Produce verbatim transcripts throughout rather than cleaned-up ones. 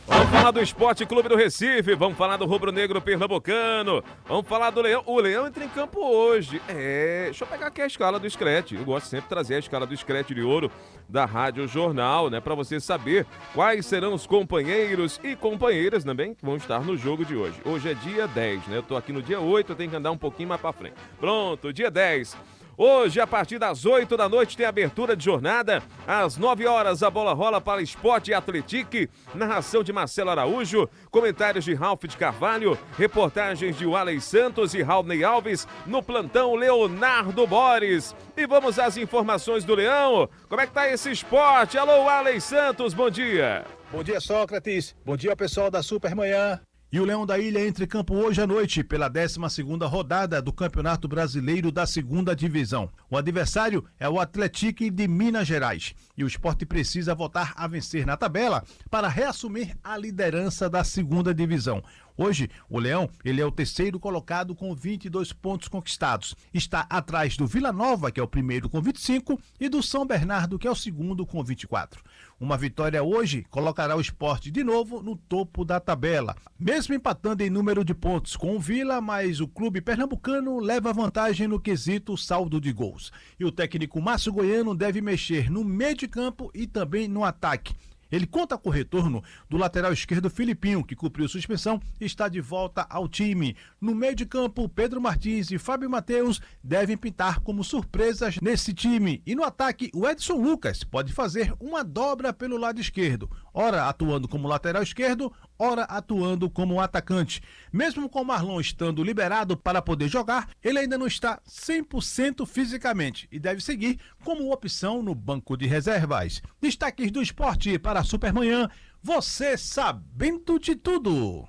Vamos falar do Esporte Clube do Recife, vamos falar do Rubro Negro Pernambucano, vamos falar do Leão. O Leão entra em campo hoje. É, deixa eu pegar aqui a escala do Screte. Eu gosto sempre de trazer a escala do Screte de Ouro da Rádio Jornal, né? Pra você saber quais serão os companheiros e companheiras também que vão estar no jogo de hoje. Hoje é dia dez, né? Eu tô aqui no dia oito, eu tenho que andar um pouquinho mais pra frente. Pronto, dia dez. Hoje, a partir das oito da noite, tem abertura de jornada. Às nove horas, a bola rola para Esporte e Atletique. Narração de Marcelo Araújo. Comentários de Ralf de Carvalho. Reportagens de Walley Santos e Raulney Alves. No plantão, Leonardo Boris. E vamos às informações do Leão. Como é que tá esse esporte? Alô, Walley Santos, bom dia. Bom dia, Sócrates. Bom dia, pessoal da Supermanhã. E o Leão da Ilha entra em campo hoje à noite pela décima segunda rodada do Campeonato Brasileiro da Segunda Divisão. O adversário é o Atletique de Minas Gerais. E o Sport precisa voltar a vencer na tabela para reassumir a liderança da Segunda Divisão. Hoje, o Leão, ele é o terceiro colocado com vinte e dois pontos conquistados. Está atrás do Vila Nova, que é o primeiro com vinte e cinco, e do São Bernardo, que é o segundo com vinte e quatro. Uma vitória hoje colocará o Sport de novo no topo da tabela. Mesmo empatando em número de pontos com o Vila, mas o clube pernambucano leva vantagem no quesito saldo de gols. E o técnico Márcio Goiano deve mexer no meio de campo e também no ataque. Ele conta com o retorno do lateral esquerdo Filipinho, que cumpriu suspensão e está de volta ao time. No meio de campo, Pedro Martins e Fábio Matheus devem pintar como surpresas nesse time. E no ataque, o Edson Lucas pode fazer uma dobra pelo lado esquerdo, ora atuando como lateral esquerdo, ora atuando como atacante. Mesmo com o Marlon estando liberado para poder jogar, ele ainda não está cem por cento fisicamente e deve seguir como opção no banco de reservas. Destaques do esporte para a Supermanhã, você sabendo de tudo.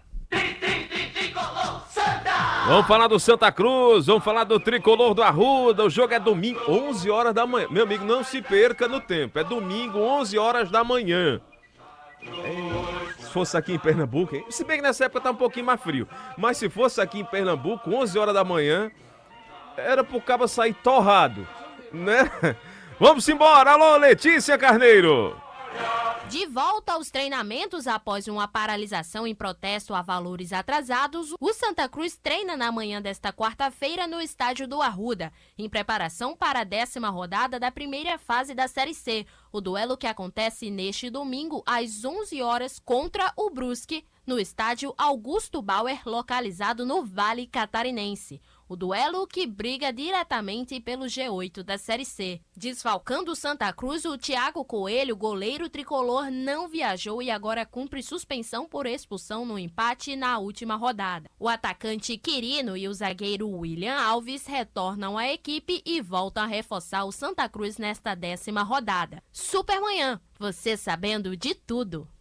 Vamos falar do Santa Cruz, vamos falar do Tricolor do Arruda. O jogo é domingo, onze horas da manhã. Meu amigo, não se perca no tempo. É domingo, onze horas da manhã. É, se fosse aqui em Pernambuco, hein? Se bem que nessa época tá um pouquinho mais frio. Mas se fosse aqui em Pernambuco, onze horas da manhã, era pro cabo sair torrado, né? Vamos embora. Alô, Letícia Carneiro. De volta aos treinamentos após uma paralisação em protesto a valores atrasados, o Santa Cruz treina na manhã desta quarta-feira no estádio do Arruda, em preparação para a décima rodada da primeira fase da Série C, o duelo que acontece neste domingo às onze horas contra o Brusque, no estádio Augusto Bauer, localizado no Vale Catarinense. O duelo que briga diretamente pelo G oito da Série C. Desfalcando o Santa Cruz, o Thiago Coelho, goleiro tricolor, não viajou e agora cumpre suspensão por expulsão no empate na última rodada. O atacante Quirino e o zagueiro William Alves retornam à equipe e voltam a reforçar o Santa Cruz nesta décima rodada. Supermanhã, você sabendo de tudo.